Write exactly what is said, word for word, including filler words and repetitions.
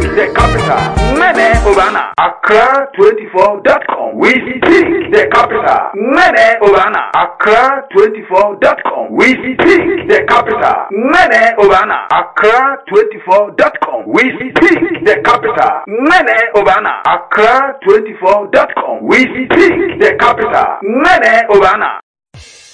the capital. Mene Obana, Accra twenty-four dot com. We speak the capital. Mene Obana, Accra twenty-four dot com. We speak the capital. Mene Obana, Accra twenty-four dot com. We speak the capital. Mene Obana, Accra twenty-four dot com. We speak the capital. Mene Obana.